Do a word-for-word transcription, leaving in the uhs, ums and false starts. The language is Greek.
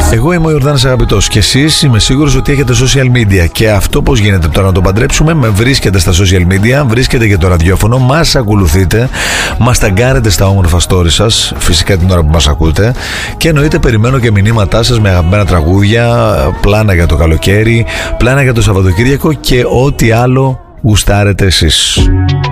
Εγώ είμαι ο Ιορδάνης Αγαπητός και εσείς είμαι σίγουρος ότι έχετε social media. Και αυτό πώς γίνεται τώρα να το παντρέψουμε? Με βρίσκετε στα social media, βρίσκετε και το ραδιόφωνο, μας ακολουθείτε, μας ταγκάρετε στα όμορφα story σας, φυσικά την ώρα που μας ακούτε. Και εννοείται περιμένω και μηνύματά σας με αγαπημένα τραγούδια, πλάνα για το καλοκαίρι, πλάνα για το Σαββατοκύριακο και ό,τι άλλο γουστάρετε εσείς.